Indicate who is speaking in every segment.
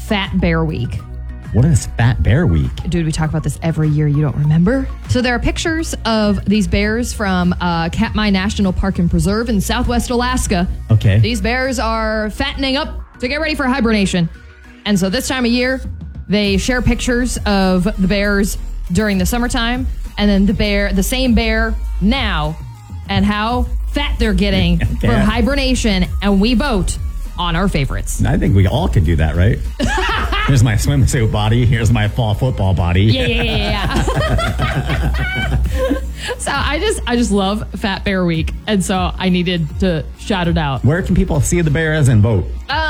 Speaker 1: Fat Bear Week.
Speaker 2: What is Fat Bear Week?
Speaker 1: Dude, we talk about this every year. You don't remember? So there are pictures of these bears from Katmai National Park and Preserve in Southwest Alaska.
Speaker 2: Okay.
Speaker 1: These bears are fattening up to get ready for hibernation. And so this time of year, they share pictures of the bears during the summertime and then the same bear now and how fat they're getting for hibernation. And we vote on our favorites.
Speaker 2: I think we all could do that, right? Here's my swimsuit body. Here's my fall football body.
Speaker 1: Yeah. So I just love Fat Bear Week. And so I needed to shout it out.
Speaker 2: Where can people see the bears and vote?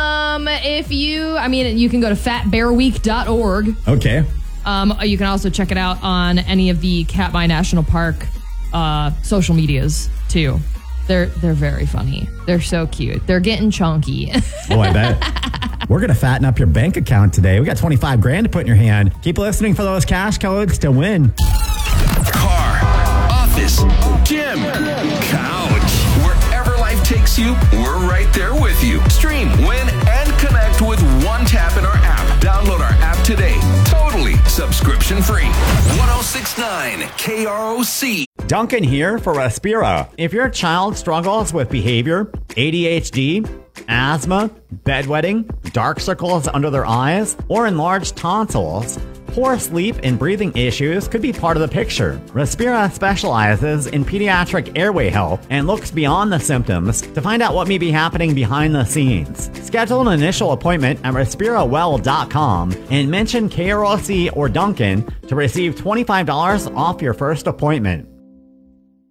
Speaker 1: You can go to fatbearweek.org.
Speaker 2: Okay.
Speaker 1: You can also check it out on any of the Katmai National Park social medias too. They're very funny. They're so cute. They're getting chunky.
Speaker 2: Oh, I bet. We're going to fatten up your bank account today. We got 25 grand to put in your hand. Keep listening for those cash codes to win.
Speaker 3: Car, office, gym, couch. Wherever life takes you, we're right there with you. Stream, win, and connect with one tap in our app. Download our app today. Totally subscription free. 106.9 KROC.
Speaker 2: Duncan here for Respira. If your child struggles with behavior, ADHD, asthma, bedwetting, dark circles under their eyes, or enlarged tonsils, poor sleep and breathing issues could be part of the picture. Respira specializes in pediatric airway health and looks beyond the symptoms to find out what may be happening behind the scenes. Schedule an initial appointment at respirawell.com and mention KROC or Duncan to receive $25 off your first appointment.